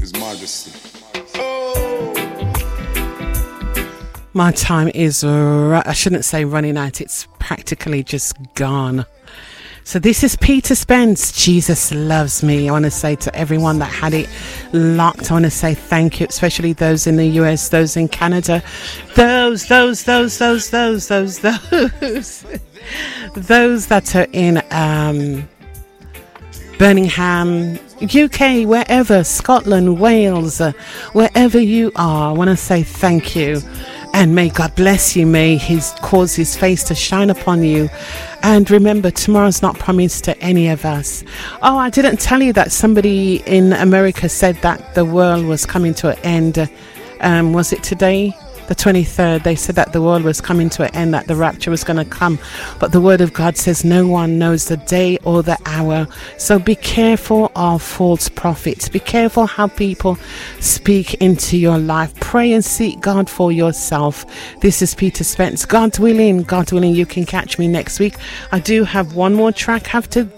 His Majesty. My time is, I shouldn't say running out, it's practically just gone. So this is Peter Spence, Jesus Loves Me. I want to say to everyone that had it locked, I want to say thank you, especially those in the US, those in Canada, those that are in Birmingham, UK, wherever, Scotland, Wales, wherever you are. I want to say thank you. And may God bless you. May He cause His face to shine upon you. And remember, tomorrow's not promised to any of us. Oh, I didn't tell you that somebody in America said that the world was coming to an end. Was it today? The 23rd, they said that the world was coming to an end, that the rapture was going to come. But the word of God says no one knows the day or the hour. So be careful of false prophets. Be careful how people speak into your life. Pray and seek God for yourself. This is Peter Spence. God willing, you can catch me next week. I do have one more track I have to